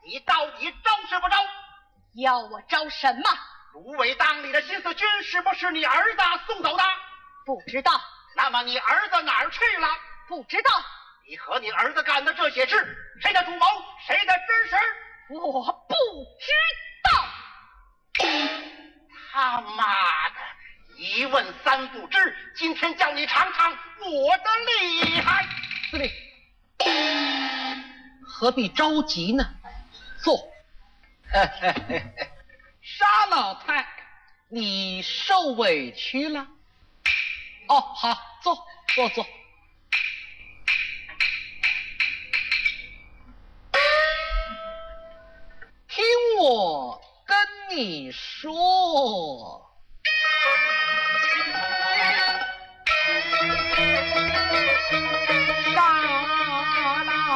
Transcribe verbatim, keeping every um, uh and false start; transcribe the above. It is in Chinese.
你到底招是不招？ 要我招什么？ 芦苇荡里的新四军是不是你儿子送走的？ 不知道。 那么你儿子哪儿去了？ 不知道。 你和你儿子干的这些事，谁的主谋，谁的指使？ 我不知道。 他妈的，一问三不知，今天叫你尝尝我的厉害。 司令，何必着急呢？坐。沙老太，你受委屈了？哦，好，坐坐坐。听我跟你说。